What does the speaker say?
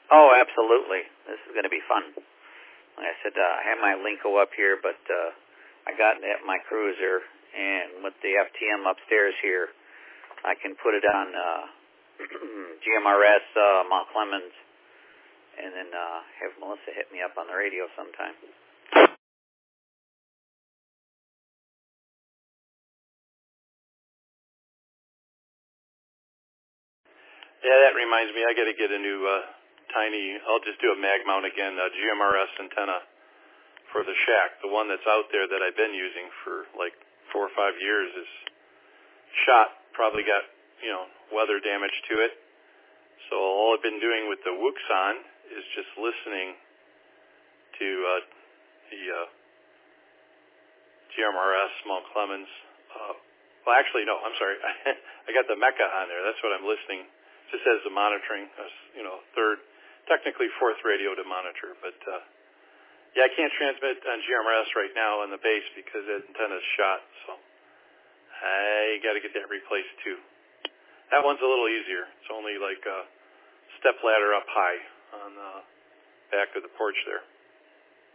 Oh, absolutely. This is going to be fun. Like I said, I have my Linko up here, but I got it at my cruiser, and with the FTM upstairs here, I can put it on GMRS Mount Clemens, and then have Melissa hit me up on the radio sometime. Yeah, that reminds me, I got to get a new tiny, I'll just do a mag mount again, GMRS antenna for the shack. The one that's out there that I've been using for like 4 or 5 years is shot, probably got, weather damage to it. So all I've been doing with the Wuxon is just listening to the GMRS Mount Clemens. Well, actually, no, I'm sorry. I got the Mecca on there. That's what I'm listening. Just as the monitoring, technically fourth radio to monitor. But, I can't transmit on GMRS right now on the base because the antenna's shot. So I got to get that replaced, too. That one's a little easier. It's only like a step ladder up high on the back of the porch there.